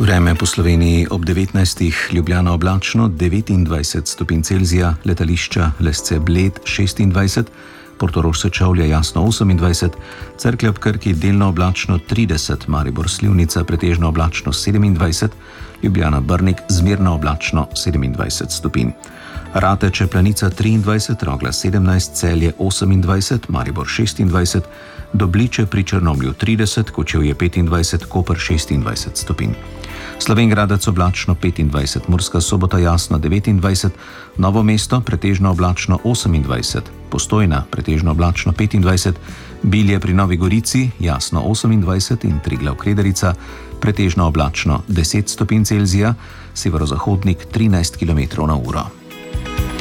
Vreme po Sloveniji ob 19. Ljubljana oblačno 29 stopinj Celzija, letališča Lesce Bled 26, Portorož Sečovlje jasno 28, Cerklje ob Krki delno oblačno 30, Maribor Slivnica pretežno oblačno 27, Ljubljana Brnik zmerno oblačno 27 stopinj. Rateče Planica 23, Rogla 17, Celje 28, Maribor 26, Dobliče pri Črnomlju 30, Kočevje 25, Koper 26 stopinj. Slovenj Gradec oblačno 25, Murska Sobota jasno 29, Novo mesto pretežno oblačno 28, Postojna pretežno oblačno 25, Bilje pri Novi Gorici jasno 28 in Triglav Krederica pretežno oblačno 10 stopinj Celzija, severozahodnik 13 km/h.